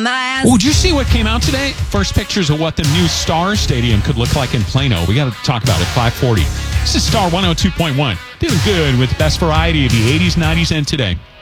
that. Would you see what came out today? First pictures of what the new Star Stadium could look like in Plano. We got to talk about it. 540. This is Star 102.1. Doing good with the best variety of the 80s, 90s, and today.